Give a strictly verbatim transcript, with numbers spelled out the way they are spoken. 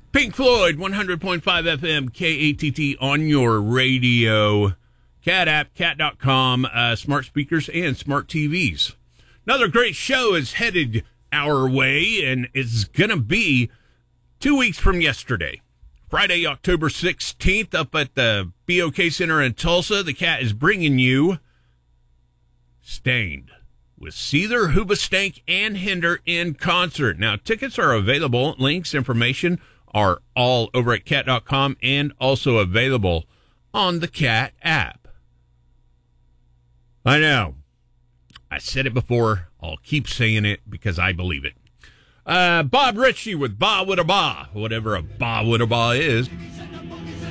Pink Floyd, one hundred point five F M, K A T T on your radio. Cat app, cat dot com, uh, smart speakers, and smart T Vs. Another great show is headed our way, and it's going to be two weeks from yesterday. Friday, October sixteenth, up at the B O K Center in Tulsa. The Cat is bringing you Stained with Seether, Hoobastank, and Hinder in concert. Now, tickets are available. Links, information are all over at cat dot com and also available on the Cat app. I know. I said it before. I'll keep saying it because I believe it. Uh, Bob Ritchie with Ba Wada Ba, whatever a Ba Wada Ba is.